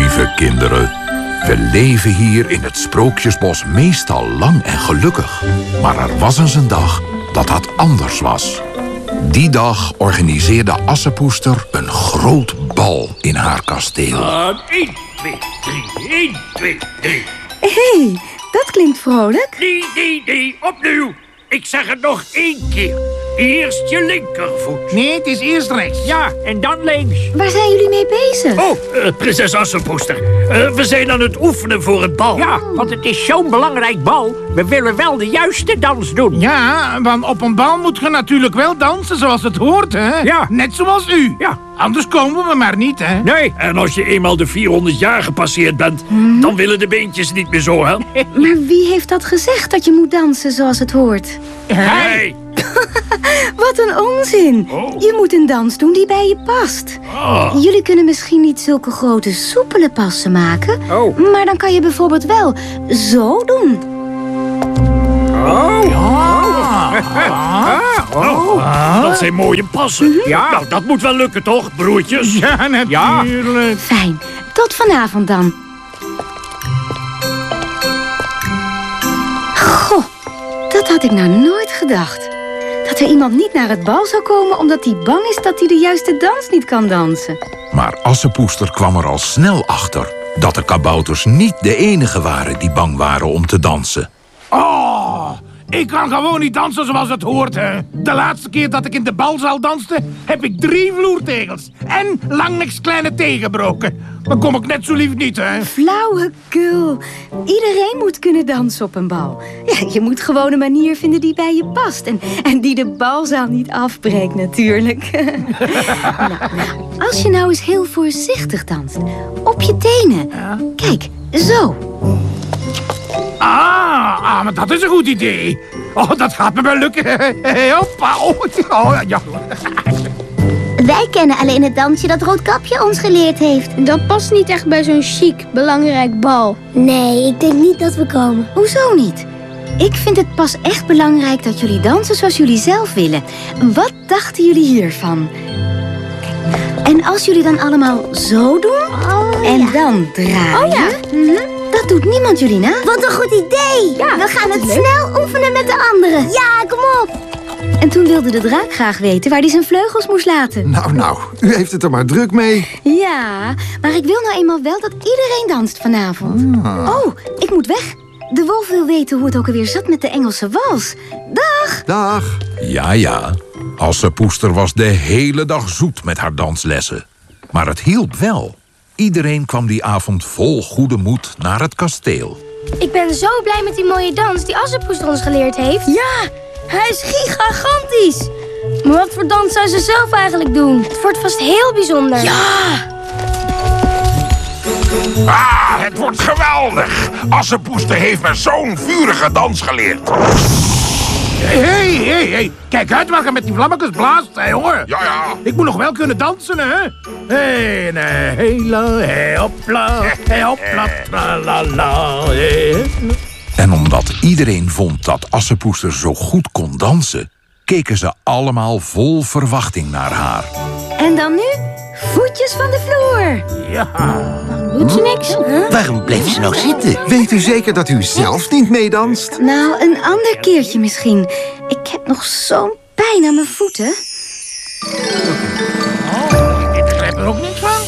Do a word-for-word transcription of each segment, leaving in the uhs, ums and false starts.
Lieve kinderen, we leven hier in het Sprookjesbos meestal lang en gelukkig. Maar er was eens een dag dat dat anders was. Die dag organiseerde Assepoester een groot bal in haar kasteel. Uh, één, twee, drie, één, twee, drie. Hé, hey, dat klinkt vrolijk. Nee, nee, nee, opnieuw. Ik zeg het nog één keer. Eerst je linkervoet. Nee, het is eerst rechts. Ja, en dan links. Waar zijn jullie mee bezig? Oh, uh, prinses Assepoester. Uh, we zijn aan het oefenen voor het bal. Ja, want het is zo'n belangrijk bal. We willen wel de juiste dans doen. Ja, want op een bal moet je natuurlijk wel dansen zoals het hoort, hè? Ja. Net zoals u. Ja. Anders komen we maar niet, hè? Nee, en als je eenmaal de vierhonderd jaar gepasseerd bent, hmm. dan willen de beentjes niet meer zo, hè? Maar wie heeft dat gezegd, dat je moet dansen zoals het hoort? Hey! Wat een onzin. Oh. Je moet een dans doen die bij je past. Oh. Jullie kunnen misschien niet zulke grote soepele passen maken. Oh. Maar dan kan je bijvoorbeeld wel zo doen. Oh. Oh. Oh. Oh. Dat zijn mooie passen. Mm-hmm. Ja. Nou, dat moet wel lukken, toch, broertjes? Ja, natuurlijk. Ja. Fijn. Tot vanavond dan. Goh, dat had ik nou nooit gedacht. Dat er iemand niet naar het bal zou komen omdat hij bang is dat hij de juiste dans niet kan dansen. Maar Assepoester kwam er al snel achter dat de kabouters niet de enige waren die bang waren om te dansen. Oh, ik kan gewoon niet dansen zoals het hoort, hè. De laatste keer dat ik in de balzaal danste, heb ik drie vloertegels en langniks kleine thee gebroken. Dan kom ik net zo lief niet, hè. Flauwekul. Iedereen moet kunnen dansen op een bal. Ja, je moet gewoon een manier vinden die bij je past. En, en die de balzaal niet afbreekt, natuurlijk. nou, nou, als je nou eens heel voorzichtig danst. Op je tenen. Ja? Kijk, zo. Ah, ah, maar dat is een goed idee. Oh, dat gaat me wel lukken. Hoppa. Oh, oh, ja. Wij kennen alleen het dansje dat Roodkapje ons geleerd heeft. Dat past niet echt bij zo'n chic, belangrijk bal. Nee, ik denk niet dat we komen. Hoezo niet? Ik vind het pas echt belangrijk dat jullie dansen zoals jullie zelf willen. Wat dachten jullie hiervan? En als jullie dan allemaal zo doen oh, en ja. dan draaien... Oh, ja. mm-hmm, dat doet niemand jullie na. Wat een goed idee. Ja, we gaan het leuk. snel oefenen met de anderen. Ja, kom op. En toen wilde de draak graag weten waar hij zijn vleugels moest laten. Nou, nou, u heeft het er maar druk mee. Ja, maar ik wil nou eenmaal wel dat iedereen danst vanavond. Ah. Oh, ik moet weg. De wolf wil weten hoe het ook alweer zat met de Engelse wals. Dag! Dag. Ja, ja. Assepoester was de hele dag zoet met haar danslessen. Maar het hielp wel. Iedereen kwam die avond vol goede moed naar het kasteel. Ik ben zo blij met die mooie dans die Assepoester ons geleerd heeft. Ja, hij is gigantisch. Maar wat voor dans zou ze zelf eigenlijk doen? Het wordt vast heel bijzonder. Ja! Ah, het wordt geweldig. Assepoester heeft me zo'n vurige dans geleerd. Hé, hé, hé. Kijk uit waar je met die vlammetjes blaast, hè, jongen. Ja, ja. Ik moet nog wel kunnen dansen, hè. Hé, nee, hele, hé, hopla, hé, hopla, tra, la, la, hé. En omdat iedereen vond dat Assepoester zo goed kon dansen, keken ze allemaal vol verwachting naar haar. En dan nu voetjes van de vloer. Ja. Doet ze niks? Huh? Waarom bleef ze nou zitten? Weet u zeker dat u zelf niet meedanst? Nou, een ander keertje misschien. Ik heb nog zo'n pijn aan mijn voeten. Oh, ik begrijp er ook niks van.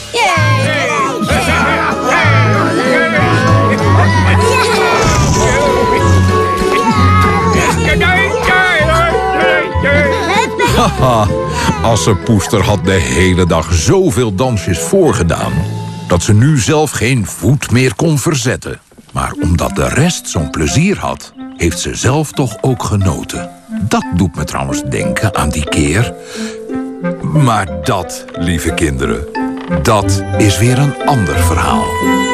Haha, Assepoester had de hele dag zoveel dansjes voorgedaan dat ze nu zelf geen voet meer kon verzetten. Maar omdat de rest zo'n plezier had, heeft ze zelf toch ook genoten. Dat doet me trouwens denken aan die keer. Maar dat, lieve kinderen, dat is weer een ander verhaal.